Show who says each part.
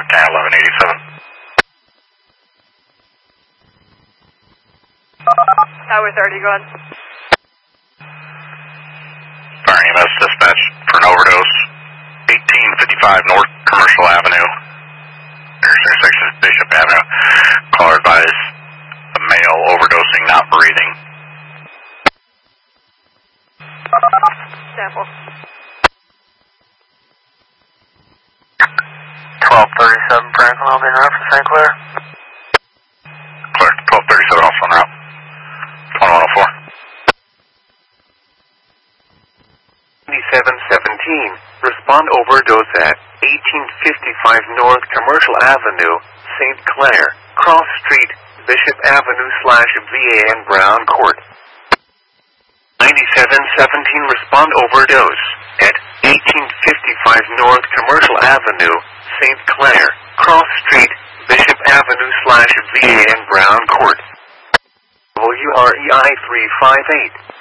Speaker 1: 10 1187.
Speaker 2: Tower 30, go ahead.
Speaker 1: Fire EMS dispatch for an overdose. 1855 North Commercial Avenue. Intersection is Bishop Avenue. Caller advised a male overdosing, not breathing.
Speaker 2: Sample.
Speaker 3: 1237 Franklin, I'll be in route for St. Clair.
Speaker 1: Clear. 1237 also en route. 2104.
Speaker 4: 9717. Respond overdose at 1855 North Commercial Avenue, St. Clair, Cross Street, Bishop Avenue / VA and Brown Court. 9717. Respond overdose at 1855 North Commercial Avenue, St. Clair, Cross Street, Bishop Avenue / VA and Brown Court. WREI 358.